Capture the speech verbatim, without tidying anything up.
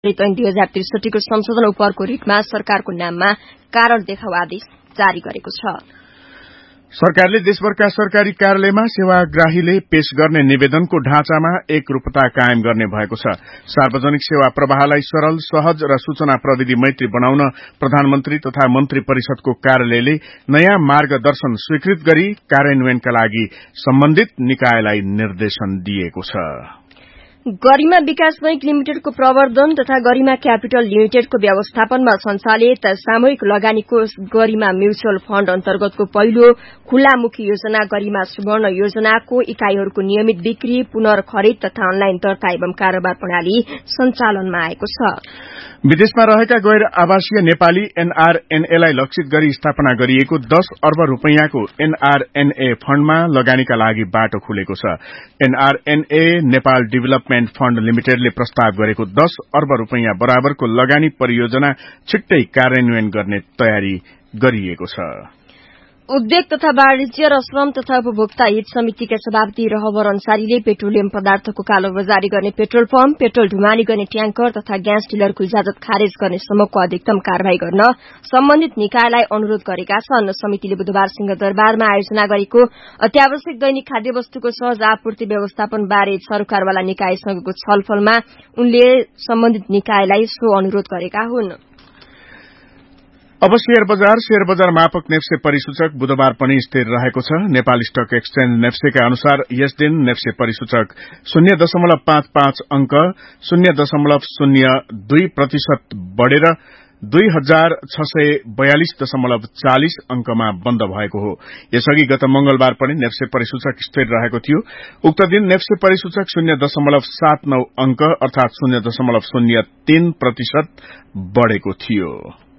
ऐन दुई हजार त्रिसठी को संशोधन उपरको रिटमा सरकारको नाममा कारण देखाउ आदेश जारी गरेको छ। सरकारले देशभरका सरकारी कार्यालयमा सेवाग्राहीले पेश गर्ने निवेदनको ढाँचामा एकरूपता कायम गर्ने भएको छ। सार्वजनिक सेवा प्रवाहलाई सरल, सहज र सूचना प्रविधि मैत्री बनाउन प्रधानमन्त्री तथा मन्त्री परिषदको कार्यालयले नयाँ मार्गदर्शन स्वीकृत गरी कार्यान्वयनका लागि सम्बन्धित निकायलाई निर्देशन दिएको छ। गरिमा विकास बैंक लिमिटेडको प्रवर्धन तथा गरिमा क्यापिटल लिमिटेडको व्यवस्थापनमा सञ्चालित सामूहिक लगानीको गरिमा म्युचुअल फण्ड अन्तर्गतको पहिलो खुल्लामुखी योजना गरिमा सुवर्ण योजनाको इकाईहरूको नियमित बिक्री, पुनर्खरिद तथा अनलाइन दर्ता एवं कारोबार प्रणाली सञ्चालनमा आएको छ। विदेशमा रहेका गैर आवासीय नेपाली एनआरएनएलाई लक्षित गरी स्थापना गरिएको दस अर्ब रूपियाँको एनआरएनए फण्डमा लगानीका लागि बाटो खुलेको छ। एनआरएनए नेपाल डेभलपमेन्ट फण्ड लिमिटेडले प्रस्ताव गरेको दस अर्ब रूपियाँ बराबरको लगानी परियोजना छिट्टै कार्यान्वयन गर्ने तयारी गरिएको छ। उद्योग तथा वाणिज्य र श्रम तथा उपभोक्ता हित समितिका सभापति रहबर अन्सारीले पेट्रोलियम पदार्थको कालोबजारी गर्ने पेट्रोल पम्प, पेट्रोल ढुवानी गर्ने ट्याङ्कर तथा ग्यास डिलरको इजाजत खारेज गर्ने सम्मको अधिकतम कार्यवाही गर्न सम्बन्धित निकायलाई अनुरोध गरेका छन्। समितिले बुधबार सिंहदरबारमा आयोजना गरेको अत्यावश्यक दैनिक खाद्य वस्तुको सहज आपूर्ति व्यवस्थापन बारे सरकारवाला निकायसँगको छलफलमा उनले सम्बन्धित निकायलाई सो अनुरोध गरेका हुन्। अब शेयर बजार शेयर बजार मापक नेप्से परिसूचक बुधबार पनि स्थिर रहेको छ। नेपाल स्टक एक्सचेन्ज नेप्सेका अनुसार यस दिन नेप्से परिसूचक शून्य दशमलव पाँच पाँच अंक शून्य दशमलव शून्य दुई प्रतिशत बढ़ेर दुई हजार छ सय बयालिस दशमलव चालिस अंकमा बन्द भएको हो। यसअघि गत मंगलबार पनि नेप्से परिसूचक स्थिर रहेको थियो। उक्त दिन नेप्से परिसूचक शून्य दशमलव सात नौ अंक अर्थात शून्य दशमलव शून्य तीन प्रतिशत बढ़ेको थियो।